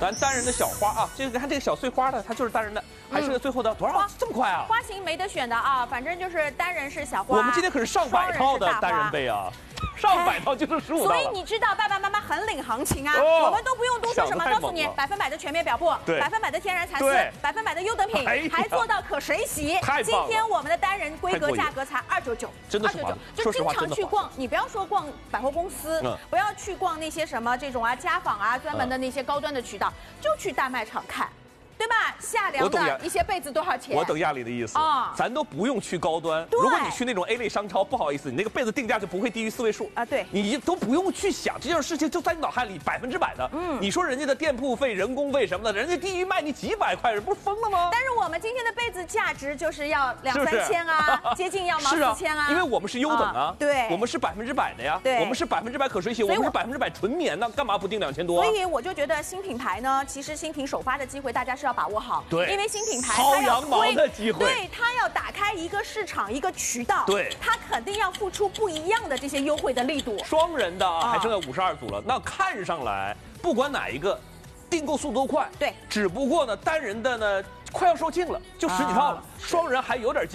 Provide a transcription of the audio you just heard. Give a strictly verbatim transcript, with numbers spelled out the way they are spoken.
咱单人的小花啊，这个看这个小碎花的，它就是单人的，还是最后的多少？这么快啊？ 花型没得选的啊，反正就是单人是小花。 我们今天可是上百套的单人被啊。 上百套就是十五套， 所以你知道爸爸妈妈很领行情啊，哦、我们都不用多说什么，告诉你百分百的全面表布，百分百的天然蚕丝，百分百的优等品，哎、还做到可水洗。今天我们的单人规格价格才二九九， 真的是二九九，就经常去逛，你不要说逛百货公司，嗯、不要去逛那些什么这种啊家纺啊专门的那些高端的渠道，嗯、就去大卖场看。 对吧？夏凉的一些被子多少钱？ 我懂亚丽的意思啊，咱都不用去高端。如果你去那种 A 类商超，不好意思，你那个被子定价就不会低于四位数啊。对， 你都不用去想这件事情，就在你脑海里百分之百的。嗯，你说人家的店铺费、人工费什么的，人家低于卖你几百块，人不是疯了吗？ 但是我们今天的被子价值就是要两三千啊，接近要毛四千啊。 因为我们是优等啊， 对， 我们是百分之百的呀， 对， 我们是百分之百可水洗，我们是百分之百纯棉的，干嘛不定两千多？ 所以我就觉得新品牌呢，其实新品首发的机会大家是要把握好。 对。 因为新品牌薅羊毛的机会， 对它要打开一个市场、一个渠道， 对， 它肯定要付出不一样的这些优惠的力度。 双人的啊，还剩下五十二组了，那看上来不管哪一个，订购速度都快， 对， 只不过呢，单人的呢快要售罄了，就十几套了，双人还有点。